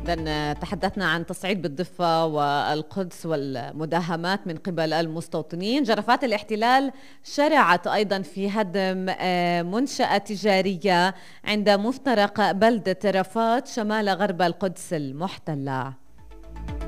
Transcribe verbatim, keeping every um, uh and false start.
إذن تحدثنا عن تصعيد بالضفة والقدس والمداهمات من قبل المستوطنين. جرفات الاحتلال شرعت أيضا في هدم منشأة تجارية عند مفترق بلدة رفات شمال غرب القدس المحتلة.